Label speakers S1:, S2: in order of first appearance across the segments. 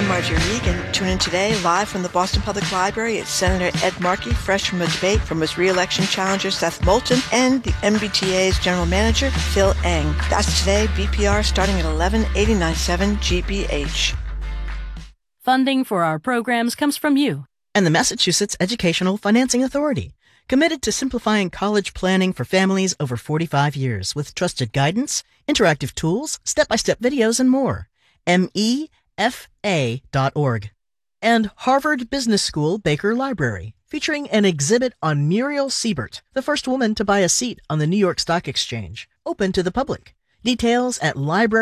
S1: I'm Marjorie Reed, and tune in today live from the Boston Public Library. It's Senator Ed Markey, fresh from a debate from his re-election challenger Seth Moulton and the MBTA's General Manager Phil Eng. That's today, BPR, starting at 11.89.7 GBH.
S2: Funding for our programs comes from you
S3: and the Massachusetts Educational Financing Authority, committed to simplifying college planning for families over 45 years with trusted guidance, interactive tools, step-by-step videos, and more. MEFA.org. And Harvard Business School Baker Library, featuring an exhibit on Muriel Siebert, the first woman to buy a seat on the New York Stock Exchange, open to the public. Details at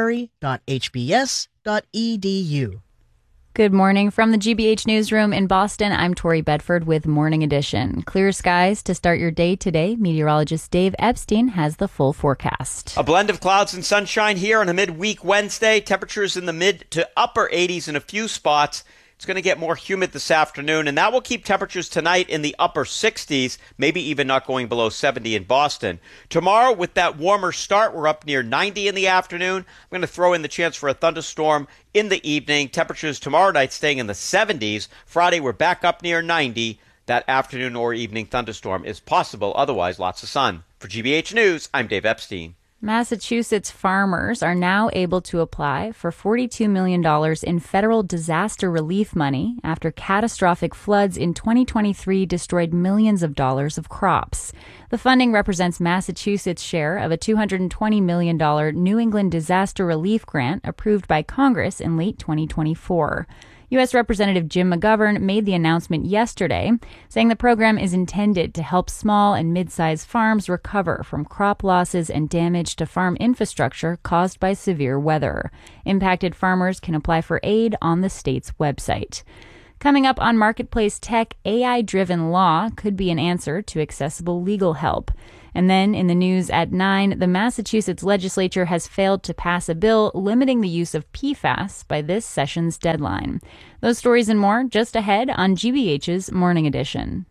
S3: library.hbs.edu.
S4: Good morning from the GBH Newsroom in Boston. I'm Tori Bedford with Morning Edition. Clear skies to start your day today. Meteorologist Dave Epstein has the full forecast.
S5: A blend of clouds and sunshine here on a midweek Wednesday. Temperatures in the mid to upper 80s in a few spots. It's going to get more humid this afternoon, and that will keep temperatures tonight in the upper 60s, maybe even not going below 70 in Boston. Tomorrow, with that warmer start, we're up near 90 in the afternoon. I'm going to throw in the chance for a thunderstorm in the evening. Temperatures tomorrow night staying in the 70s. Friday, we're back up near 90. That afternoon or evening thunderstorm is possible. Otherwise, lots of sun. For GBH News, I'm Dave Epstein.
S4: Massachusetts farmers are now able to apply for $42 million in federal disaster relief money after catastrophic floods in 2023 destroyed millions of dollars of crops. The funding represents Massachusetts' share of a $220 million New England disaster relief grant approved by Congress in late 2024. U.S. Representative Jim McGovern made the announcement yesterday, saying the program is intended to help small and mid-sized farms recover from crop losses and damage to farm infrastructure caused by severe weather. Impacted farmers can apply for aid on the state's website. Coming up on Marketplace Tech, AI-driven law could be an answer to accessible legal help. And then in the news at 9, the Massachusetts legislature has failed to pass a bill limiting the use of PFAS by this session's deadline. Those stories and more just ahead on GBH's Morning Edition.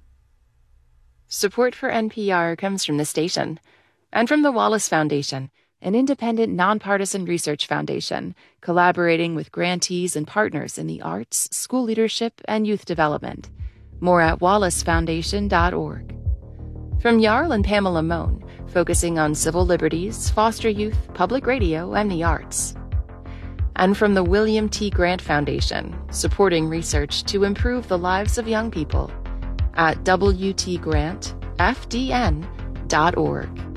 S6: Support for NPR comes from the station and from the Wallace Foundation, an independent, nonpartisan research foundation collaborating with grantees and partners in the arts, school leadership, and youth development. More at wallacefoundation.org. From Jarl and Pamela Mohn, focusing on civil liberties, foster youth, public radio, and the arts. And from the William T. Grant Foundation, supporting research to improve the lives of young people at wtgrantfdn.org.